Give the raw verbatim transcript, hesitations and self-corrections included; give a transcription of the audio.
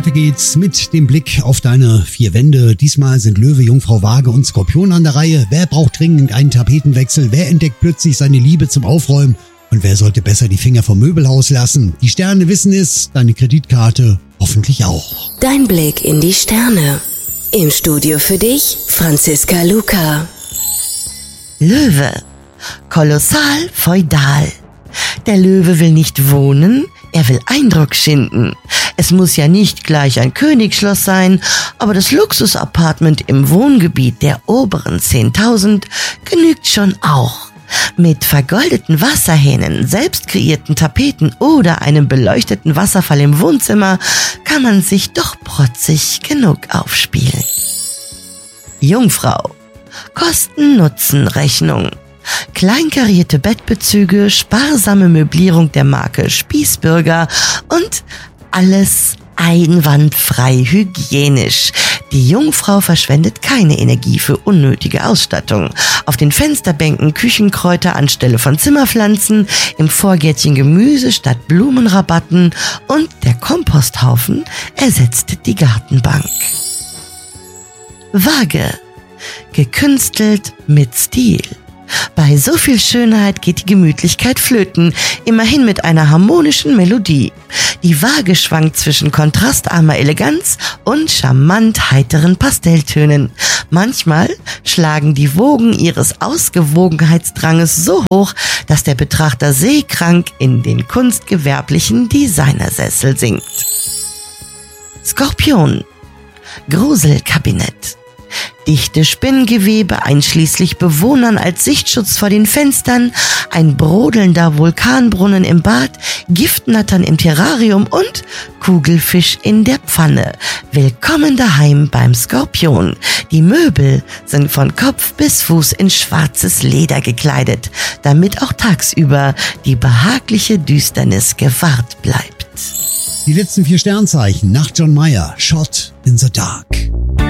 weiter geht's mit dem Blick auf deine vier Wände. Diesmal sind Löwe, Jungfrau, Waage und Skorpion an der Reihe. Wer braucht dringend einen Tapetenwechsel? Wer entdeckt plötzlich seine Liebe zum Aufräumen? Und wer sollte besser die Finger vom Möbelhaus lassen? Die Sterne wissen es, deine Kreditkarte hoffentlich auch. Dein Blick in die Sterne. Im Studio für dich, Franziska Luca. Löwe. Kolossal feudal. Der Löwe will nicht wohnen, er will Eindruck schinden. Es muss ja nicht gleich ein Königsschloss sein, aber das Luxusapartment im Wohngebiet der oberen zehntausend genügt schon auch. Mit vergoldeten Wasserhähnen, selbst kreierten Tapeten oder einem beleuchteten Wasserfall im Wohnzimmer kann man sich doch protzig genug aufspielen. Jungfrau. Kosten-Nutzen-Rechnung. Kleinkarierte Bettbezüge, sparsame Möblierung der Marke Spießbürger und alles einwandfrei hygienisch. Die Jungfrau verschwendet keine Energie für unnötige Ausstattung. Auf den Fensterbänken Küchenkräuter anstelle von Zimmerpflanzen, im Vorgärtchen Gemüse statt Blumenrabatten und der Komposthaufen ersetzt die Gartenbank. Waage. Gekünstelt mit Stil. Bei so viel Schönheit geht die Gemütlichkeit flöten, immerhin mit einer harmonischen Melodie. Die Waage schwankt zwischen kontrastarmer Eleganz und charmant heiteren Pastelltönen. Manchmal schlagen die Wogen ihres Ausgewogenheitsdranges so hoch, dass der Betrachter seekrank in den kunstgewerblichen Designersessel sinkt. Skorpion. Gruselkabinett. Dichte Spinngewebe, einschließlich Bewohnern als Sichtschutz vor den Fenstern, ein brodelnder Vulkanbrunnen im Bad, Giftnattern im Terrarium und Kugelfisch in der Pfanne. Willkommen daheim beim Skorpion. Die Möbel sind von Kopf bis Fuß in schwarzes Leder gekleidet, damit auch tagsüber die behagliche Düsternis gewahrt bleibt. Die letzten vier Sternzeichen nach John Mayer, Shot in the Dark.